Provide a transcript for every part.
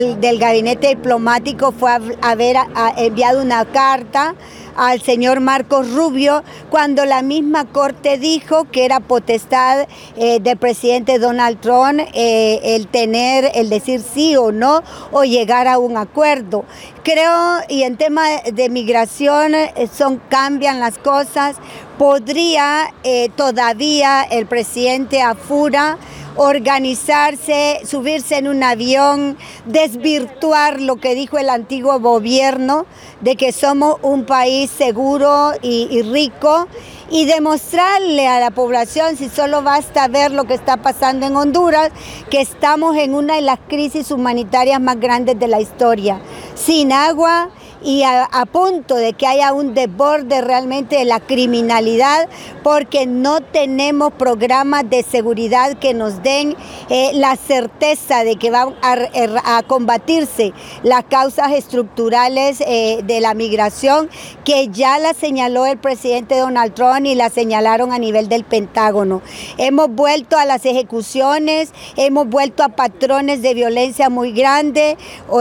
del gabinete diplomático fue haber enviado una carta al señor Marcos Rubio cuando la misma Corte dijo que era potestad del presidente Donald Trump el decir sí o no o llegar a un acuerdo. Creo, y en tema de migración cambian las cosas, podría todavía el presidente Afura organizarse, subirse en un avión, desvirtuar lo que dijo el antiguo gobierno de que somos un país seguro y rico, y demostrarle a la población, si solo basta ver lo que está pasando en Honduras, que estamos en una de las crisis humanitarias más grandes de la historia, sin agua y a punto de que haya un desborde realmente de la criminalidad, porque no tenemos programas de seguridad que nos den la certeza de que van a combatirse las causas estructurales de la migración, que ya la señaló el presidente Donald Trump y la señalaron a nivel del Pentágono. Hemos vuelto a las ejecuciones, hemos vuelto a patrones de violencia muy grandes,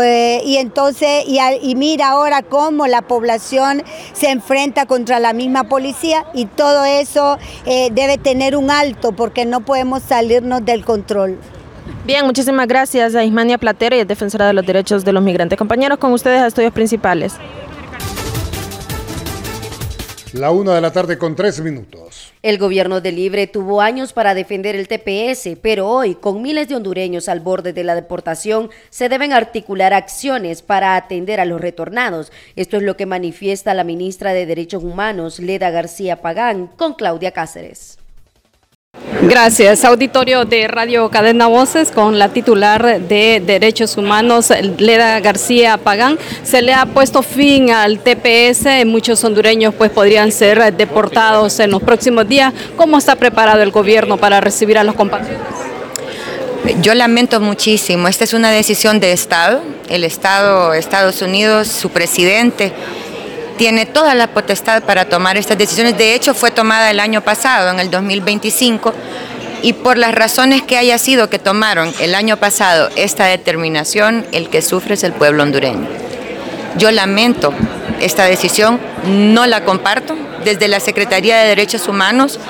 y mira ahora cómo la población se enfrenta contra la misma policía, y todo eso debe tener un alto porque no podemos salirnos del control. Bien, muchísimas gracias a Ismania Platero, y es defensora de los derechos de los migrantes. Compañeros, con ustedes a Estudios Principales. 1:03 p.m. El gobierno de Libre tuvo años para defender el TPS, pero hoy, con miles de hondureños al borde de la deportación, se deben articular acciones para atender a los retornados. Esto es lo que manifiesta la ministra de Derechos Humanos, Leda García Pagán, con Claudia Cáceres. Gracias. Auditorio de Radio Cadena Voces, con la titular de Derechos Humanos, Leda García Pagán. Se le ha puesto fin al TPS. Muchos hondureños podrían ser deportados en los próximos días. ¿Cómo está preparado el gobierno para recibir a los compatriotas? Yo lamento muchísimo. Esta es una decisión de Estado. El Estado, Estados Unidos, su presidente, tiene toda la potestad para tomar estas decisiones. De hecho, fue tomada el año pasado, en el 2025, y por las razones que haya sido que tomaron el año pasado esta determinación, el que sufre es el pueblo hondureño. Yo lamento esta decisión, no la comparto. Desde la Secretaría de Derechos Humanos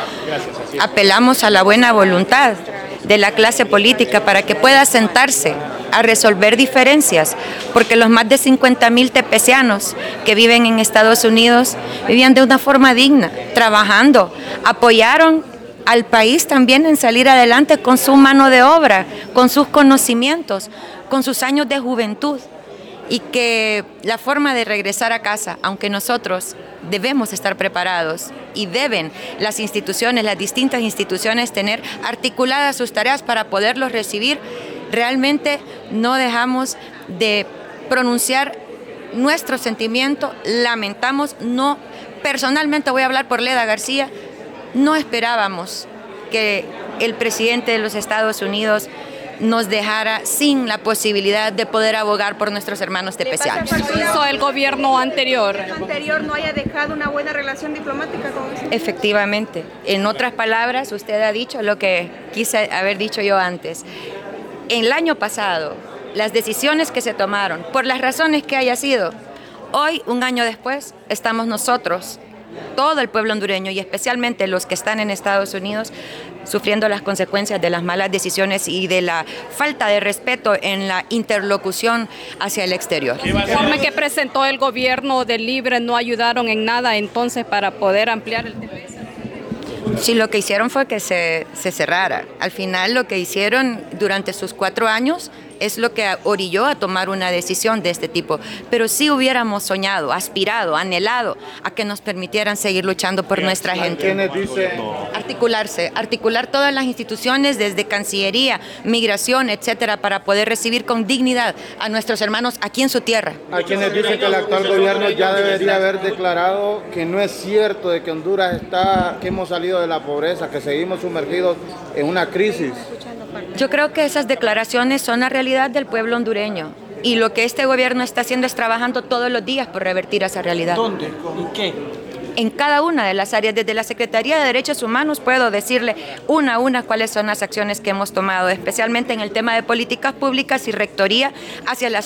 apelamos a la buena voluntad de la clase política para que pueda sentarse a resolver diferencias, porque los más de 50,000 tepecianos que viven en Estados Unidos vivían de una forma digna, trabajando, apoyaron al país también en salir adelante con su mano de obra, con sus conocimientos, con sus años de juventud, y que la forma de regresar a casa, aunque nosotros debemos estar preparados y deben las instituciones, las distintas instituciones, tener articuladas sus tareas para poderlos recibir, realmente no dejamos de pronunciar nuestro sentimiento, lamentamos, no, personalmente voy a hablar por Leda García, no esperábamos que el presidente de los Estados Unidos nos dejara sin la posibilidad de poder abogar por nuestros hermanos tepecianos. ¿Hizo el gobierno anterior? No haya dejado una buena relación diplomática con eso? Efectivamente. En otras palabras, usted ha dicho lo que quise haber dicho yo antes. El año pasado, las decisiones que se tomaron, por las razones que haya sido, hoy, un año después, estamos nosotros, todo el pueblo hondureño y especialmente los que están en Estados Unidos, sufriendo las consecuencias de las malas decisiones y de la falta de respeto en la interlocución hacia el exterior. El informe que presentó el gobierno de Libre no ayudaron en nada entonces para poder ampliar el TPS. Sí, lo que hicieron fue que se cerrara. Al final lo que hicieron durante sus 4 años es lo que orilló a tomar una decisión de este tipo. Pero sí hubiéramos soñado, aspirado, anhelado a que nos permitieran seguir luchando por nuestra gente. Articular todas las instituciones, desde Cancillería, Migración, etcétera, para poder recibir con dignidad a nuestros hermanos aquí en su tierra. Hay quienes dicen que el actual gobierno ya debería haber declarado que no es cierto de que Honduras que hemos salido de la pobreza, que seguimos sumergidos en una crisis. Yo creo que esas declaraciones son la realidad del pueblo hondureño, y lo que este gobierno está haciendo es trabajando todos los días por revertir esa realidad. ¿Dónde? ¿En qué? En cada una de las áreas. Desde la Secretaría de Derechos Humanos puedo decirle una a una cuáles son las acciones que hemos tomado, especialmente en el tema de políticas públicas y rectoría hacia la